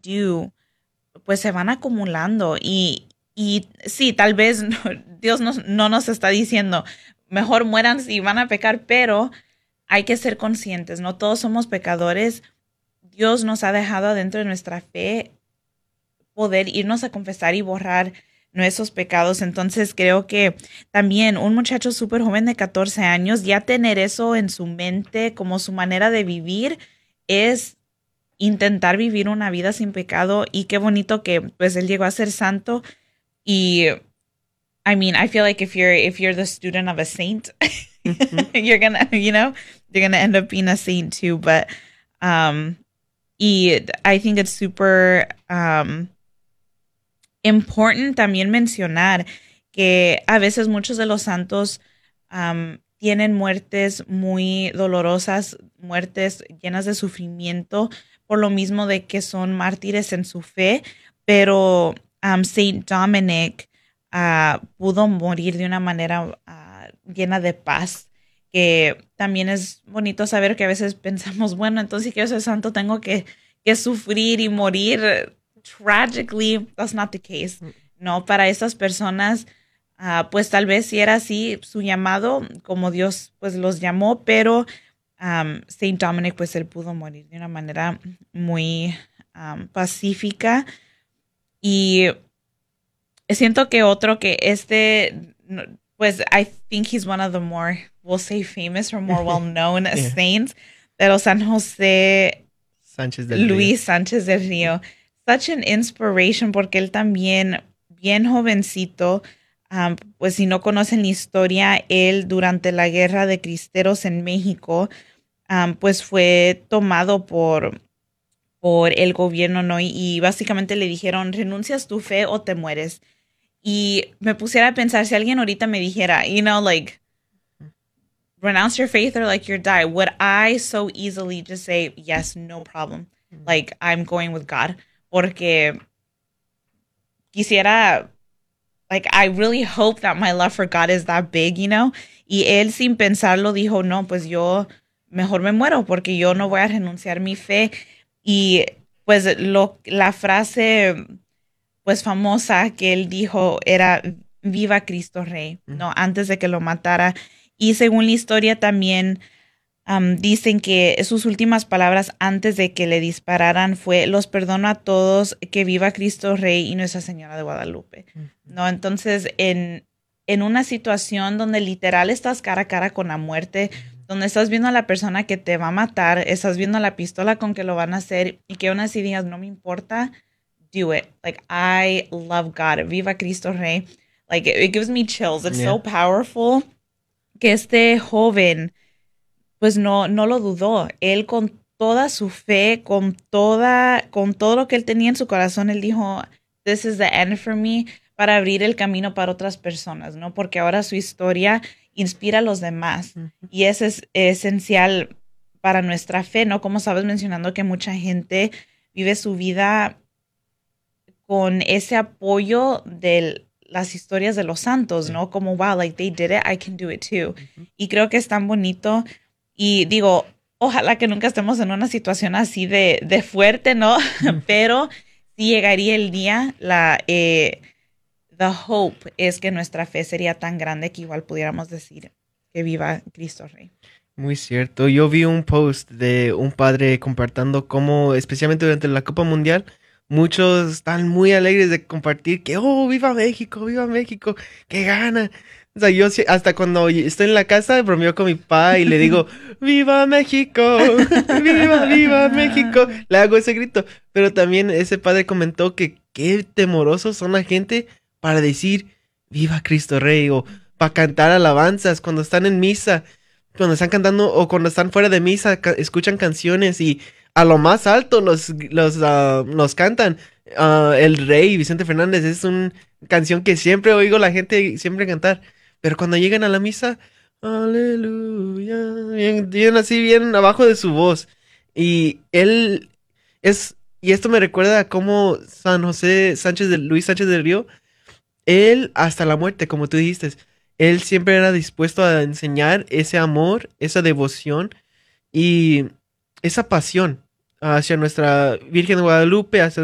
do, pues se van acumulando y sí, tal vez Dios no nos está diciendo, mejor mueran si van a pecar, pero hay que ser conscientes, no todos somos pecadores. Dios nos ha dejado adentro de nuestra fe poder irnos a confesar y borrar nuestros pecados. Entonces creo que también un muchacho súper joven de 14 años, ya tener eso en su mente como su manera de vivir es intentar vivir una vida sin pecado. Y qué bonito que pues él llegó a ser santo. Y I mean, I feel like if you're the student of a saint, you're gonna, you're gonna end up being a saint too. But y I think it's super important también mencionar que a veces muchos de los santos tienen muertes muy dolorosas, muertes llenas de sufrimiento, por lo mismo de que son mártires en su fe, pero Saint Dominic pudo morir de una manera llena de paz, que también es bonito saber que a veces pensamos, bueno, entonces si quiero ser santo tengo que sufrir y morir tragically. That's not the case. No, para estas personas, pues tal vez si era así su llamado, como Dios pues los llamó, pero Saint Dominic pues él pudo morir de una manera muy pacífica. Y siento que otro que pues I think he's one of the more, we'll say famous or more well-known Yeah. saints, pero San José Sánchez del Luis Sánchez del Río. Such an inspiration porque él también, bien jovencito, pues si no conocen la historia, él durante la guerra de cristeros en México, pues fue tomado por el gobierno, ¿no? Y básicamente le dijeron, renuncias tu fe o te mueres. Y me pusiera a pensar, si alguien ahorita me dijera, like, renounce your faith or like you die, would I so easily just say, yes, no problem. Like, I'm going with God. Porque quisiera, like, I really hope that my love for God is that big, Y él sin pensarlo dijo, no, pues yo mejor me muero porque yo no voy a renunciar mi fe. Y pues la frase pues famosa que él dijo era viva Cristo Rey, ¿no? Antes de que lo matara. Y según la historia también dicen que sus últimas palabras antes de que le dispararan fue, los perdono a todos, que viva Cristo Rey y Nuestra Señora de Guadalupe, ¿no? Entonces, en una situación donde literal estás cara a cara con la muerte, donde estás viendo a la persona que te va a matar, estás viendo la pistola con que lo van a hacer y que aún así digas, no me importa, do it. Like, I love God. Viva Cristo Rey. Like, it gives me chills. It's so powerful que este joven pues no lo dudó. Él con toda su fe, con todo lo que él tenía en su corazón, él dijo, this is the end for me, para abrir el camino para otras personas, ¿no? Porque ahora su historia inspira a los demás. Y eso es esencial para nuestra fe, ¿no? Como sabes, mencionando que mucha gente vive su vida con ese apoyo de las historias de los santos, ¿no? Como, wow, like they did it, I can do it too. Y creo que es tan bonito. Y digo, ojalá que nunca estemos en una situación así de fuerte, ¿no? Pero sí llegaría el día, the hope es que nuestra fe sería tan grande que igual pudiéramos decir que viva Cristo Rey. Muy cierto. Yo vi un post de un padre compartiendo cómo, especialmente durante la Copa Mundial, muchos están muy alegres de compartir que, oh, viva México, que gana. O sea, yo hasta cuando estoy en la casa bromeo con mi papá y le digo, ¡Viva México! ¡Viva México! Le hago ese grito. Pero también ese padre comentó que qué temorosos son la gente para decir, ¡Viva Cristo Rey! O para cantar alabanzas cuando están en misa, cuando están cantando o cuando están fuera de misa, escuchan canciones y a lo más alto los cantan. El Rey, Vicente Fernández, es una canción que siempre oigo la gente siempre cantar. Pero cuando llegan a la misa, aleluya, bien así, bien abajo de su voz. Y y esto me recuerda a cómo Luis Sánchez del Río, él hasta la muerte, como tú dijiste, él siempre era dispuesto a enseñar ese amor, esa devoción y esa pasión hacia nuestra Virgen de Guadalupe, hacia